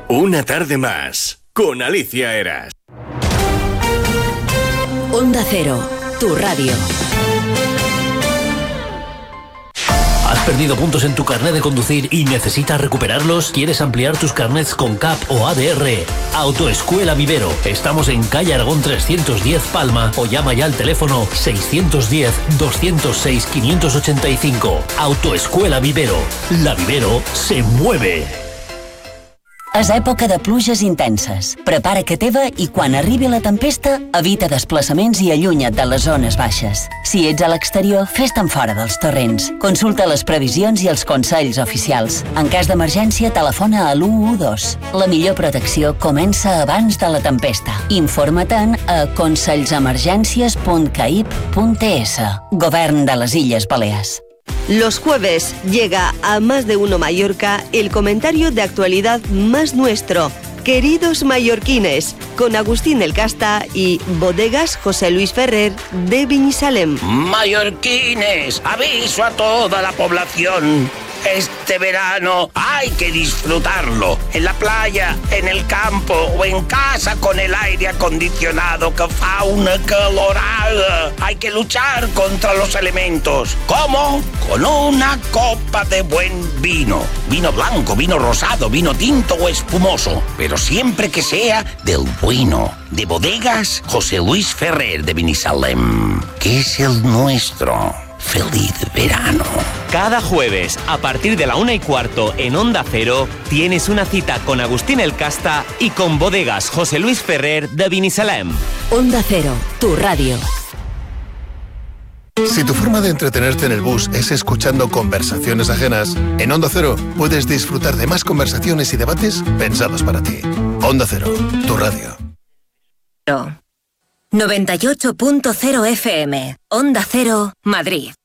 Una tarde más, con Alicia Eras. Onda Cero, tu radio. ¿Has perdido puntos en tu carnet de conducir y necesitas recuperarlos? ¿Quieres ampliar tus carnets con CAP o ADR? Autoescuela Vivero. Estamos en calle Aragón 310 Palma o llama ya al teléfono 610-206-585. Autoescuela Vivero. La Vivero se mueve. És època de pluges intenses. Prepara que teva i quan arribi la tempesta, evita desplaçaments i allunya't de les zones baixes. Si ets a l'exterior, fes-te'n fora dels torrents. Consulta les previsions i els consells oficials. En cas d'emergència, telefona a l'112. La millor protecció comença abans de la tempesta. Informa-te'n a consells-emergències.caip.es. Govern de les Illes Balears. Los jueves llega a Más de Uno Mallorca el comentario de actualidad más nuestro. Queridos mallorquines, con Agustín El Casta y Bodegas José Luis Ferrer de Binissalem. Mallorquines, aviso a toda la población. Este verano hay que disfrutarlo. En la playa, en el campo o en casa con el aire acondicionado que fa una calorada. Hay que luchar contra los elementos. ¿Cómo? Con una copa de buen vino. Vino blanco, vino rosado, vino tinto o espumoso. Pero siempre que sea del bueno. De Bodegas José Luis Ferrer de Binissalem, que es el nuestro. ¡Feliz verano! Cada jueves, a partir de la 1:15 en Onda Cero, tienes una cita con Agustín El Casta y con Bodegas José Luis Ferrer de Binissalem. Onda Cero, tu radio. Si tu forma de entretenerte en el bus es escuchando conversaciones ajenas, en Onda Cero puedes disfrutar de más conversaciones y debates pensados para ti. Onda Cero, tu radio. 98.0 FM, Onda Cero, Madrid.